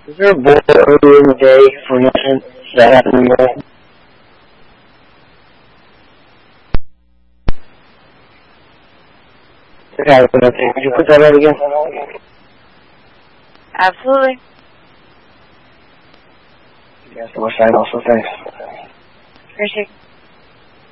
Was there a boy earlier in the day, for instance, that happened in the Okay, could you put that out again? Absolutely. Yes, the west side also, thanks. Appreciate it.